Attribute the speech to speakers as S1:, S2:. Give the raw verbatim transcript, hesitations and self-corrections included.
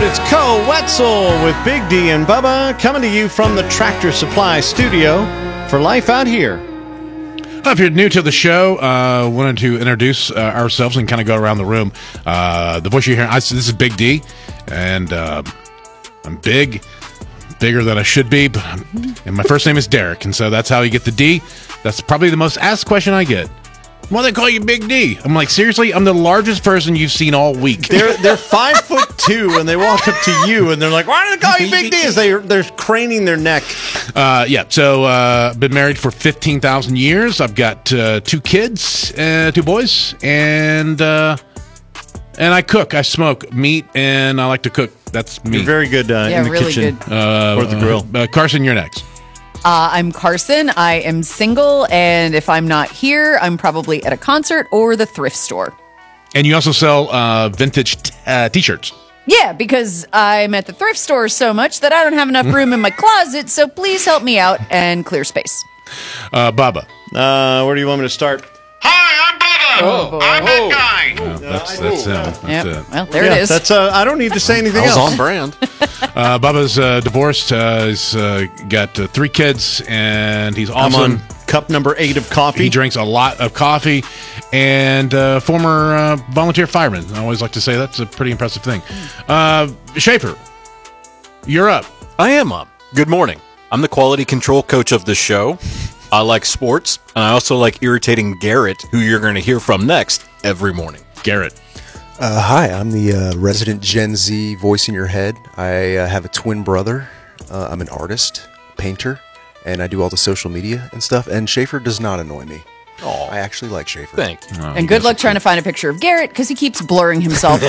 S1: It's Cole Wetzel with Big D and Bubba coming to you from the Tractor Supply Studio for Life Out Here.
S2: If you're new to the show, uh, wanted to introduce uh, ourselves and kind of go around the room. Uh, the voice you hear, I, this is Big D, and uh, I'm big, bigger than I should be, but I'm, and my first name is Derek, and so that's how you get the D. That's probably the most asked question I get. Why do they call you Big D? I'm like, seriously? I'm the largest person you've seen all week.
S1: They're they're five foot two, and they walk up to you, and they're like, "Why do they call you Big D?" As they they're craning their neck.
S2: Uh, yeah. So, uh, been married for fifteen thousand years. I've got uh, two kids, uh, two boys, and uh, and I cook. I smoke meat, and I like to cook. That's me.
S1: You're very good uh,
S3: Yeah,
S1: in the
S3: really
S1: kitchen
S3: good.
S2: Uh,
S1: or the grill.
S2: Uh, Carson, you're next.
S3: Uh, I'm Carson. I am single, and if I'm not here, I'm probably at a concert or the thrift store.
S2: And you also sell uh, vintage t- uh, T-shirts.
S3: Yeah, because I'm at the thrift store so much that I don't have enough room in my closet, so please help me out and clear space.
S2: Uh, Bubba.
S1: Uh, where do you want me to start?
S4: Hi, I'm Bubba.
S3: Oh,
S4: I'm that guy.
S2: Uh, that's that's him. That's
S3: Yep.
S2: it.
S3: Well, there
S1: yeah,
S3: it is.
S1: That's uh, I don't need to say anything
S5: I was
S1: else.
S5: on brand.
S2: Uh, Bubba's uh, divorced. Uh, he's uh, got uh, three kids, and he's
S1: I'm
S2: awesome.
S1: on cup number eight of coffee.
S2: He drinks a lot of coffee, and uh, former uh, volunteer fireman. I always like to say that's a pretty impressive thing. Uh, Schaefer, you're up.
S5: I am up. Good morning. I'm the quality control coach of this show. I like sports, and I also like irritating Garrett, who you're going to hear from next every morning.
S2: Garrett.
S6: Uh, hi, I'm the uh, resident Gen Z voice in your head. I uh, have a twin brother. Uh, I'm an artist, painter, and I do all the social media and stuff. And Schaefer does not annoy me.
S5: Oh,
S6: I actually like Schaefer.
S5: thank you.
S2: Oh,
S3: and good luck trying to find a picture of Garrett, because he keeps blurring himself